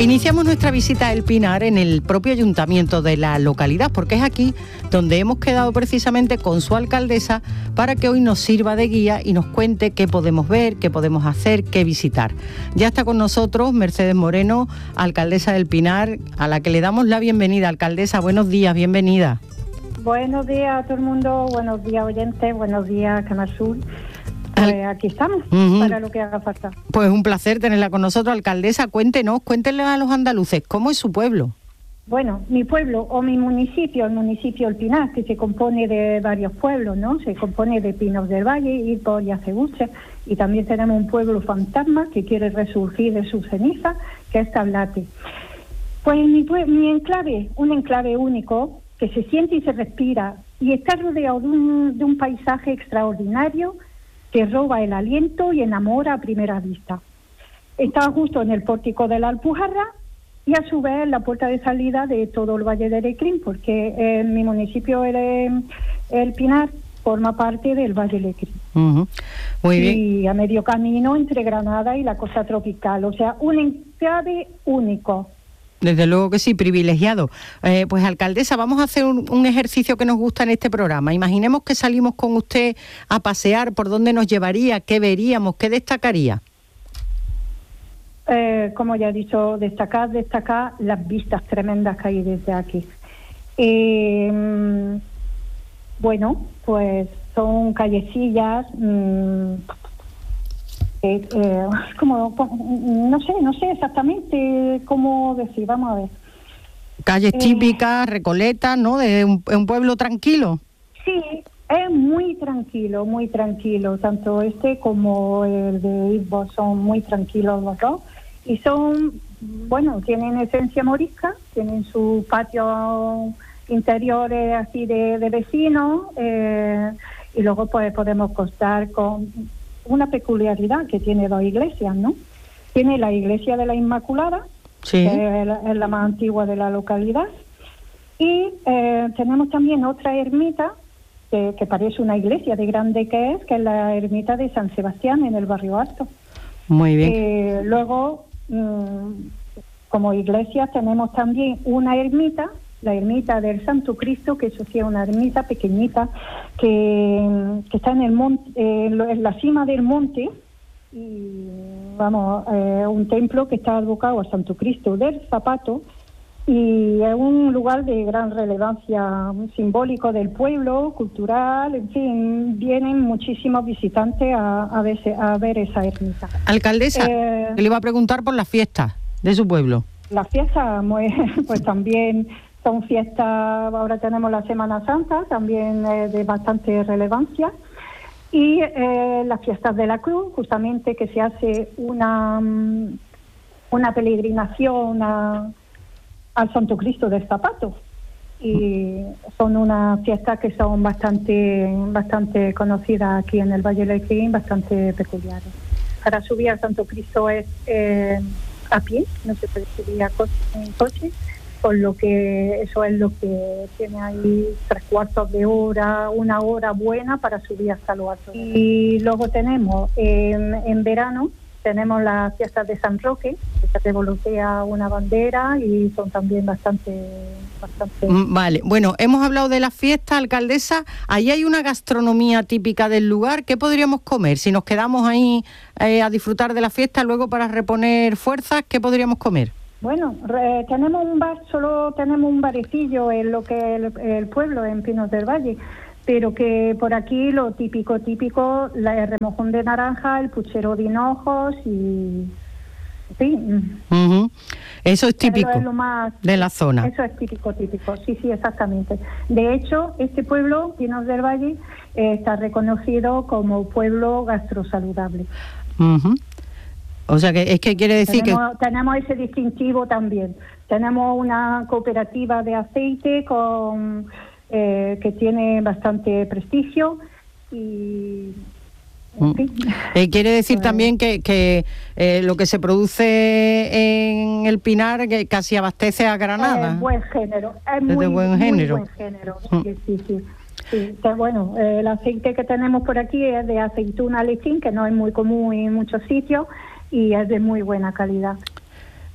Iniciamos nuestra visita a El Pinar en el propio ayuntamiento de la localidad, porque es aquí donde hemos quedado precisamente con su alcaldesa para que hoy nos sirva de guía y nos cuente qué podemos ver, qué podemos hacer, qué visitar. Ya está con nosotros Mercedes Moreno, alcaldesa del Pinar, a la que le damos la bienvenida. Alcaldesa, buenos días, bienvenida. Buenos días a todo el mundo, buenos días oyentes, buenos días Canal Sur. Pues aquí estamos, para lo que haga falta. Pues un placer tenerla con nosotros, alcaldesa. Cuéntenle a los andaluces, ¿cómo es su pueblo? Bueno, mi pueblo o mi municipio, el municipio El Pinar, que se compone de varios pueblos, ¿no? Se compone de Pinos del Valle, Irpor y Acebuche, y también tenemos un pueblo fantasma que quiere resurgir de sus cenizas, que es Tablate. Pues mi enclave, un enclave único, que se siente y se respira, y está rodeado de un paisaje extraordinario, que roba el aliento y enamora a primera vista. Está justo en el pórtico de la Alpujarra y a su vez la puerta de salida de todo el Valle de Lecrín, porque mi municipio, el Pinar, forma parte del Valle de Lecrín. Muy bien. Y a medio camino entre Granada y la costa tropical, o sea, un enclave único. Desde luego que sí, privilegiado. Pues alcaldesa, vamos a hacer un ejercicio que nos gusta en este programa. Imaginemos que salimos con usted a pasear, ¿por dónde nos llevaría? ¿Qué veríamos? ¿Qué destacaría? Como ya he dicho, destacar las vistas tremendas que hay desde aquí. Bueno, pues son callecillas... como no sé exactamente cómo decir, vamos a ver. Calles típicas, Recoletas, ¿no? De un pueblo tranquilo. Sí, es muy tranquilo, tanto este como el de Irbo son muy tranquilos los dos, y son, bueno, tienen esencia morisca, tienen su patio interiores así de vecinos, y luego pues podemos contar con una peculiaridad que tiene dos iglesias, ¿no? Tiene la iglesia de la Inmaculada, sí, que es la más antigua de la localidad, y tenemos también otra ermita que parece una iglesia de grande que es la ermita de San Sebastián en el barrio Alto. Muy bien. Luego, como iglesia tenemos también una ermita, la ermita del Santo Cristo, que eso sí es una ermita pequeñita que está en el monte, en la cima del monte, y vamos, un templo que está advocado a Santo Cristo del Zapato, y es un lugar de gran relevancia simbólico del pueblo, cultural, en fin, vienen muchísimos visitantes a ver esa ermita. Alcaldesa, le iba a preguntar por las fiestas de su pueblo. Las fiestas, pues también son fiestas, ahora tenemos la Semana Santa, también de bastante relevancia, y las fiestas de la Cruz, justamente que se hace una peregrinación al Santo Cristo del Zapato, y son unas fiestas que son bastante conocidas aquí en el Valle de Lecrín, bastante peculiares. Para subir al Santo Cristo es a pie, no se puede subir en coche, por lo que eso es lo que tiene ahí 3/4 de hora, 1 hora buena para subir hasta lo alto. Y luego tenemos en verano tenemos las fiestas de San Roque, que se voltea una bandera y son también bastante. Vale, bueno, hemos hablado de las fiestas, alcaldesa. Ahí hay una gastronomía típica del lugar. ¿Qué podríamos comer? Si nos quedamos ahí a disfrutar de la fiesta, luego para reponer fuerzas, ¿qué podríamos comer? Bueno, tenemos un bar, solo tenemos un barecillo en lo que el pueblo, en Pinos del Valle, pero que por aquí lo típico, el remojón de naranja, el puchero de hinojos y... Sí. Eso es típico es lo más, de la zona. Eso es típico, sí, exactamente. De hecho, este pueblo, Pinos del Valle, está reconocido como pueblo gastrosaludable. O sea, que es que quiere decir tenemos ese distintivo también. Tenemos una cooperativa de aceite que tiene bastante prestigio y... En fin. Quiere decir también que lo que se produce en el Pinar que casi abastece a Granada. Es buen género, es muy buen género. Sí. Bueno, el aceite que tenemos por aquí es de aceituna Lecrín, que no es muy común en muchos sitios, y es de muy buena calidad.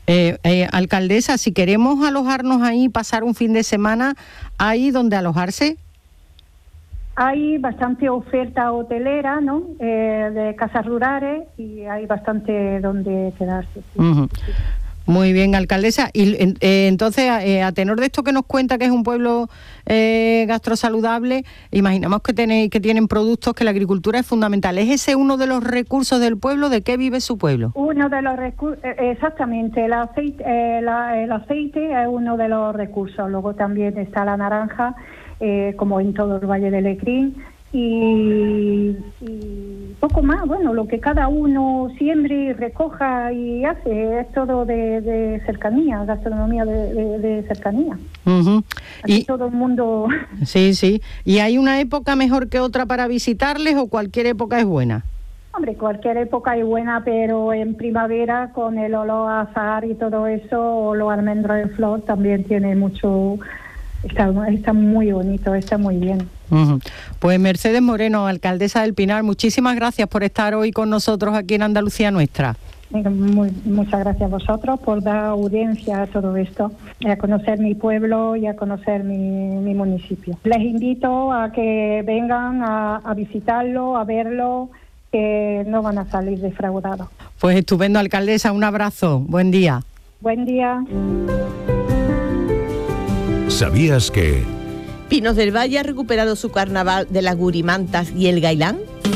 Alcaldesa, si queremos alojarnos ahí, pasar un fin de semana, ¿hay donde alojarse? Hay bastante oferta hotelera, ¿no? De casas rurales, y hay bastante donde quedarse. Sí. Uh-huh. Muy bien, alcaldesa. Y entonces, a tenor de esto que nos cuenta, que es un pueblo gastrosaludable, imaginamos que tienen productos, que la agricultura es fundamental. ¿Es ese uno de los recursos del pueblo? ¿De qué vive su pueblo? Uno de los recursos, exactamente. El aceite es uno de los recursos. Luego también está la naranja, como en todo el Valle del Lecrín. Y poco más, bueno, lo que cada uno siembre y recoja y hace, es todo de cercanía, gastronomía de cercanía. Uh-huh. Y todo el mundo... Sí. ¿Y hay una época mejor que otra para visitarles o cualquier época es buena? Hombre, cualquier época es buena, pero en primavera, con el olor a azahar y todo eso, o los almendros en flor, también tiene mucho... Está muy bonito, está muy bien. Uh-huh. Pues Mercedes Moreno, alcaldesa del Pinar, muchísimas gracias por estar hoy con nosotros aquí en Andalucía Nuestra. Muchas gracias a vosotros por dar audiencia a todo esto, a conocer mi pueblo y a conocer mi municipio. Les invito a que vengan a visitarlo, a verlo, que no van a salir defraudados. Pues estupendo, alcaldesa, un abrazo, buen día. Buen día. ¿Sabías que Pinos del Valle ha recuperado su carnaval de las gurimantas y el gailán?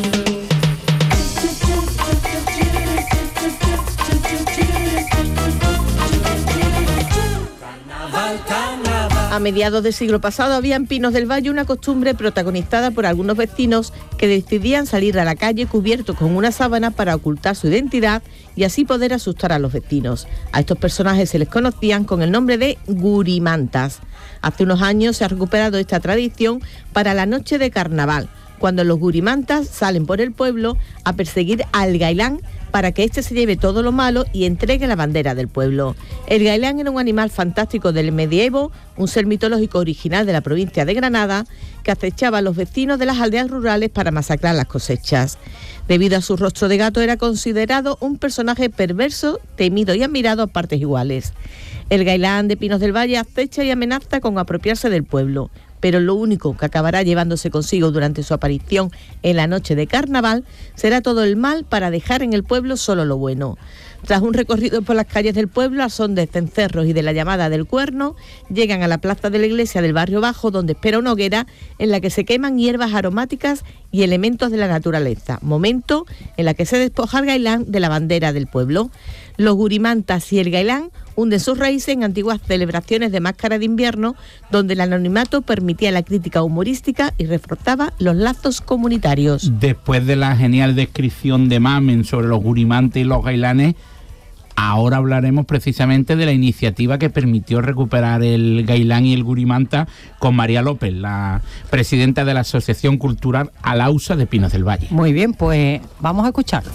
A mediados del siglo pasado había en Pinos del Valle una costumbre protagonizada por algunos vecinos que decidían salir a la calle cubiertos con una sábana para ocultar su identidad y así poder asustar a los vecinos. A estos personajes se les conocían con el nombre de gurimantas. Hace unos años se ha recuperado esta tradición para la noche de carnaval, cuando los gurimantas salen por el pueblo a perseguir al gailán para que éste se lleve todo lo malo y entregue la bandera del pueblo. El gailán era un animal fantástico del medievo, un ser mitológico original de la provincia de Granada, que acechaba a los vecinos de las aldeas rurales para masacrar las cosechas. Debido a su rostro de gato, era considerado un personaje perverso, temido y admirado a partes iguales. El gailán de Pinos del Valle acecha y amenaza con apropiarse del pueblo, pero lo único que acabará llevándose consigo durante su aparición en la noche de carnaval será todo el mal para dejar en el pueblo solo lo bueno. Tras un recorrido por las calles del pueblo, al son de cencerros y de la llamada del cuerno, llegan a la plaza de la iglesia del barrio bajo, donde espera una hoguera en la que se queman hierbas aromáticas y elementos de la naturaleza, momento en la que se despoja el gailán de la bandera del pueblo. Los gurimantas y el gailán hunden sus raíces en antiguas celebraciones de máscara de invierno, donde el anonimato permitía la crítica humorística y reforzaba los lazos comunitarios. Después de la genial descripción de Mamen sobre los gurimantes y los gailanes, ahora hablaremos precisamente de la iniciativa que permitió recuperar el gailán y el gurimanta con María López, la presidenta de la Asociación Cultural Alausa de Pinos del Valle. Muy bien, pues vamos a escucharlo.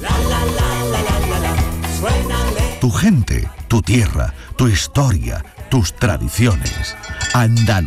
tu gente, tu tierra, tu historia, tus tradiciones? Andalucía.